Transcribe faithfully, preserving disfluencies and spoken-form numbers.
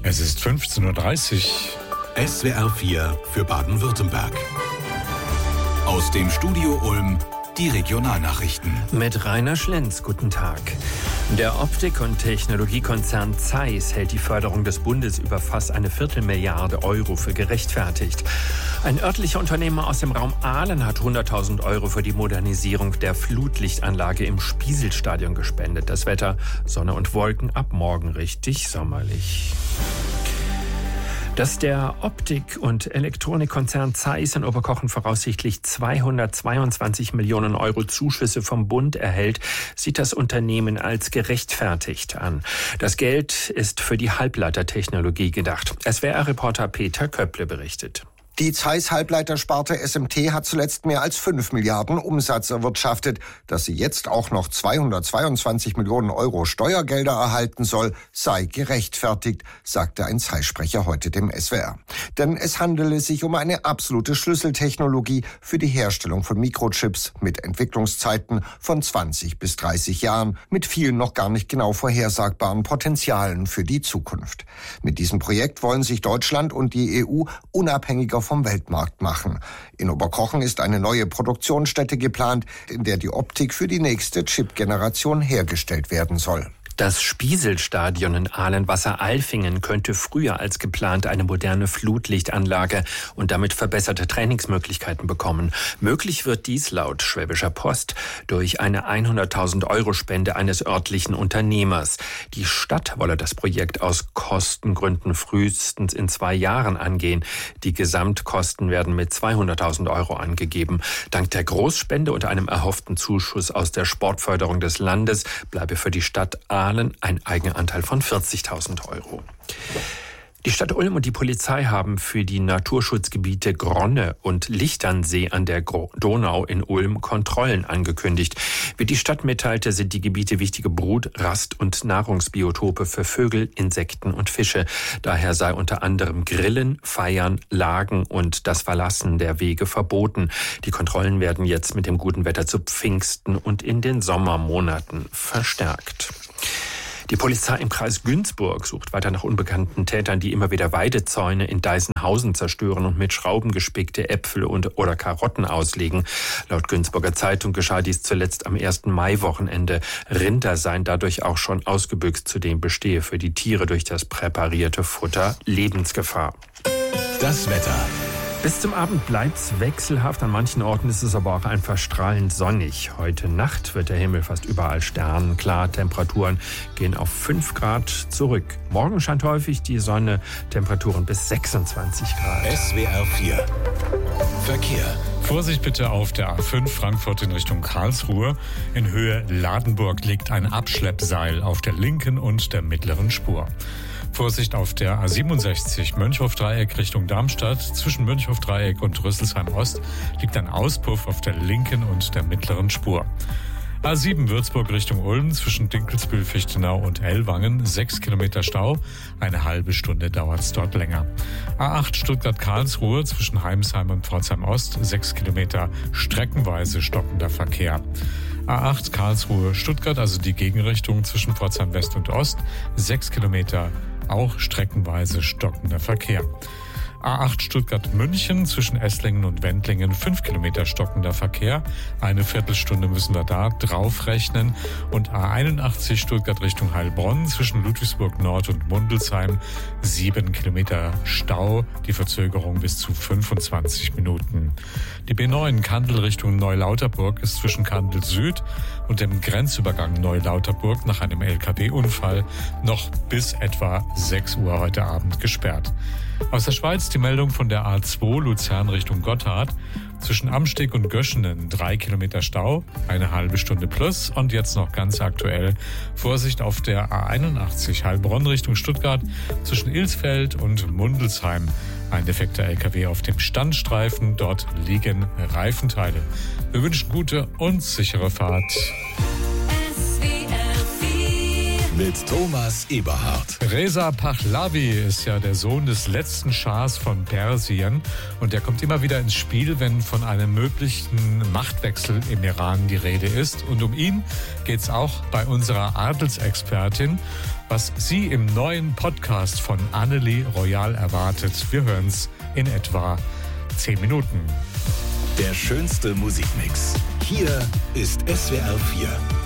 Es ist fünfzehn Uhr dreißig. S W R vier für Baden-Württemberg. Aus dem Studio Ulm die Regionalnachrichten. Mit Rainer Schlenz, guten Tag. Der Optik- und Technologiekonzern Zeiss hält die Förderung des Bundes über fast eine Viertelmilliarde Euro für gerechtfertigt. Ein örtlicher Unternehmer aus dem Raum Aalen hat hunderttausend Euro für die Modernisierung der Flutlichtanlage im Spieselstadion gespendet. Das Wetter, Sonne und Wolken, ab morgen richtig sommerlich. Dass der Optik- und Elektronikkonzern Zeiss in Oberkochen voraussichtlich zweihundertzweiundzwanzig Millionen Euro Zuschüsse vom Bund erhält, sieht das Unternehmen als gerechtfertigt an. Das Geld ist für die Halbleitertechnologie gedacht. S W R-Reporter Peter Köpple berichtet. Die Zeiss-Halbleitersparte S M T hat zuletzt mehr als fünf Milliarden Umsatz erwirtschaftet. Dass sie jetzt auch noch zweihundertzweiundzwanzig Millionen Euro Steuergelder erhalten soll, sei gerechtfertigt, sagte ein Zeiss-Sprecher heute dem S W R. Denn es handele sich um eine absolute Schlüsseltechnologie für die Herstellung von Mikrochips mit Entwicklungszeiten von zwanzig bis dreißig Jahren, mit vielen noch gar nicht genau vorhersagbaren Potenzialen für die Zukunft. Mit diesem Projekt wollen sich Deutschland und die E U unabhängiger vom Weltmarkt machen. In Oberkochen ist eine neue Produktionsstätte geplant, in der die Optik für die nächste Chip-Generation hergestellt werden soll. Das Spieselstadion in Aalen-Wasser-Alfingen könnte früher als geplant eine moderne Flutlichtanlage und damit verbesserte Trainingsmöglichkeiten bekommen. Möglich wird dies laut Schwäbischer Post durch eine hunderttausend Euro Spende eines örtlichen Unternehmers. Die Stadt wolle das Projekt aus Kostengründen frühestens in zwei Jahren angehen. Die Gesamtkosten werden mit zweihunderttausend Euro angegeben. Dank der Großspende und einem erhofften Zuschuss aus der Sportförderung des Landes bleibe für die Stadt Aalen ein Eigenanteil von vierzigtausend Euro. Die Stadt Ulm und die Polizei haben für die Naturschutzgebiete Gronne und Lichternsee an der Donau in Ulm Kontrollen angekündigt. Wie die Stadt mitteilte, sind die Gebiete wichtige Brut-, Rast- und Nahrungsbiotope für Vögel, Insekten und Fische. Daher sei unter anderem Grillen, Feiern, Lagen und das Verlassen der Wege verboten. Die Kontrollen werden jetzt mit dem guten Wetter zu Pfingsten und in den Sommermonaten verstärkt. Die Polizei im Kreis Günzburg sucht weiter nach unbekannten Tätern, die immer wieder Weidezäune in Deisenhausen zerstören und mit Schrauben gespickte Äpfel und oder Karotten auslegen. Laut Günzburger Zeitung geschah dies zuletzt am ersten Maiwochenende. Rinder seien dadurch auch schon ausgebüxt. Zudem bestehe für die Tiere durch das präparierte Futter Lebensgefahr. Das Wetter. Bis zum Abend bleibt's wechselhaft. An manchen Orten ist es aber auch einfach strahlend sonnig. Heute Nacht wird der Himmel fast überall sternenklar. Temperaturen gehen auf fünf Grad zurück. Morgen scheint häufig die Sonne. Temperaturen bis sechsundzwanzig Grad. S W R vier. Verkehr. Vorsicht bitte auf der A fünf Frankfurt in Richtung Karlsruhe. In Höhe Ladenburg liegt ein Abschleppseil auf der linken und der mittleren Spur. Vorsicht auf der A siebenundsechzig Mönchhof-Dreieck Richtung Darmstadt. Zwischen Mönchhof-Dreieck und Rüsselsheim-Ost liegt ein Auspuff auf der linken und der mittleren Spur. A sieben Würzburg Richtung Ulm zwischen Dinkelsbühl, Fichtenau und Ellwangen. Sechs Kilometer Stau. Eine halbe Stunde dauert es dort länger. A acht Stuttgart-Karlsruhe zwischen Heimsheim und Pforzheim-Ost. Sechs Kilometer streckenweise stockender Verkehr. A acht Karlsruhe-Stuttgart, also die Gegenrichtung zwischen Pforzheim West und Ost. Sechs Kilometer auch streckenweise stockender Verkehr. A acht Stuttgart-München zwischen Esslingen und Wendlingen, fünf Kilometer stockender Verkehr. Eine Viertelstunde müssen wir da draufrechnen. Und A einundachtzig Stuttgart Richtung Heilbronn zwischen Ludwigsburg Nord und Mundelsheim, sieben Kilometer Stau, die Verzögerung bis zu fünfundzwanzig Minuten. Die B neun Kandel Richtung Neulauterburg ist zwischen Kandel Süd und dem Grenzübergang Neulauterburg nach einem L K W-Unfall noch bis etwa sechs Uhr heute Abend gesperrt. Aus der Schweiz die Meldung von der A zwei Luzern Richtung Gotthard. Zwischen Amsteg und Göschenen drei Kilometer Stau, eine halbe Stunde plus. Und jetzt noch ganz aktuell Vorsicht auf der A einundachtzig Heilbronn Richtung Stuttgart zwischen Ilsfeld und Mundelsheim. Ein defekter L K W auf dem Standstreifen, dort liegen Reifenteile. Wir wünschen gute und sichere Fahrt. mit Thomas Eberhardt. Reza Pahlavi ist ja der Sohn des letzten Schahs von Persien und der kommt immer wieder ins Spiel, wenn von einem möglichen Machtwechsel im Iran die Rede ist. Und um ihn geht es auch bei unserer Adelsexpertin, was sie im neuen Podcast von Annelie Royal erwartet. Wir hören es in etwa zehn Minuten. Der schönste Musikmix. Hier ist S W R vier.